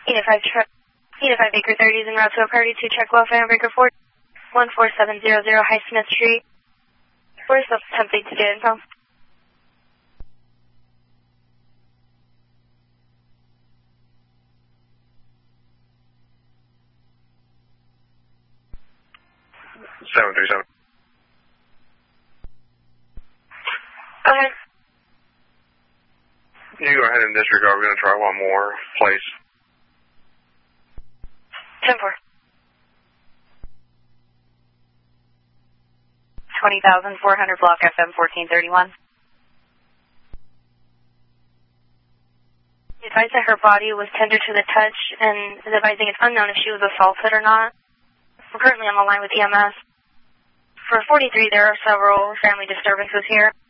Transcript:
5 Baker 30 is en route to a party to check welfare on Baker 4, 14700 High Smith Street. We're still attempting to get info. Go ahead. You go ahead and disregard. We're going to try one more place. 10-4. 20,400 block FM 1431. Advised that her body was tender to the touch and is advising it's unknown if she was assaulted or not. We're currently on the line with EMS. For 43, there are several family disturbances here.